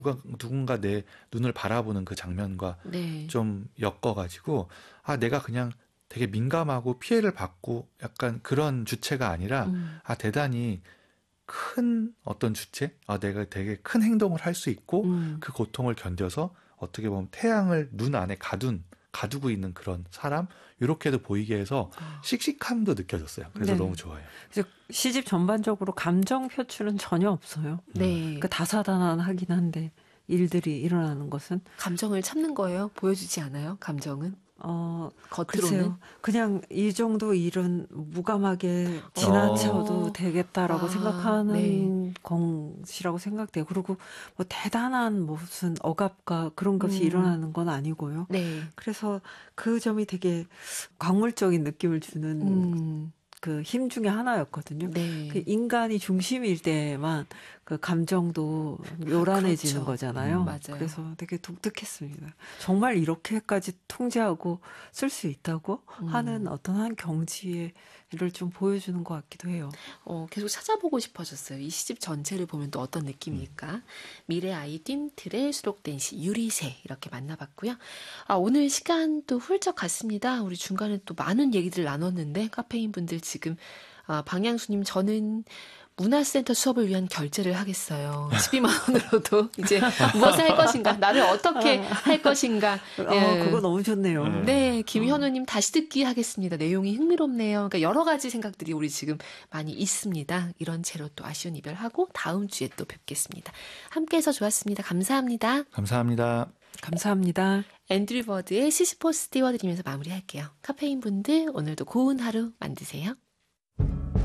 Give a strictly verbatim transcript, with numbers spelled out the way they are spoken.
누가, 누군가 내 눈을 바라보는 그 장면과 네. 좀 엮어가지고 아 내가 그냥 되게 민감하고 피해를 받고 약간 그런 주체가 아니라 음. 아 대단히 큰 어떤 주체, 아 내가 되게 큰 행동을 할 수 있고 음. 그 고통을 견뎌서 어떻게 보면 태양을 눈 안에 가둔 가두고 있는 그런 사람 이렇게도 보이게 해서 아. 씩씩함도 느껴졌어요. 그래서 네. 너무 좋아요. 그래서 시집 전반적으로 감정 표출은 전혀 없어요. 네. 음. 그 다사다난하긴 한데 일들이 일어나는 것은 감정을 참는 거예요? 보여주지 않아요? 감정은? 어 겉으로는? 글쎄요. 그냥 이 정도 일은 무감하게 지나쳐도 어. 되겠다라고 아, 생각하는 것이라고 생각돼요. 그리고 뭐 대단한 무슨 억압과 그런 것이 음. 일어나는 건 아니고요. 네. 그래서 그 점이 되게 광물적인 느낌을 주는 음. 그 힘 중에 하나였거든요. 네. 그 인간이 중심일 때만 그 감정도 요란해지는 그렇죠. 거잖아요. 음, 맞아요. 그래서 되게 독특했습니다. 정말 이렇게까지 통제하고 쓸 수 있다고 음. 하는 어떤 한 경지를 좀 보여주는 것 같기도 해요. 어, 계속 찾아보고 싶어졌어요. 이 시집 전체를 보면 또 어떤 느낌일까? 음. 미래 아이딘 틀에 수록된 시 유리새 이렇게 만나봤고요. 아, 오늘 시간 또 훌쩍 갔습니다. 우리 중간에 또 많은 얘기들 나눴는데 카페인 분들 지금 아, 방향수님 저는 문화센터 수업을 위한 결제를 하겠어요. 십이만 원으로도 이제 무엇을 할 것인가, 나를 어떻게 할 것인가. 아, 예. 그거 너무 좋네요. 음. 네, 김현우님 다시 듣기 하겠습니다. 내용이 흥미롭네요. 그러니까 여러 가지 생각들이 우리 지금 많이 있습니다. 이런 채로 또 아쉬운 이별하고 다음 주에 또 뵙겠습니다. 함께해서 좋았습니다. 감사합니다. 감사합니다. 감사합니다. 앤드류 버드의 시시포스 띄워드리면서 마무리할게요. 카페인 분들 오늘도 고운 하루 만드세요.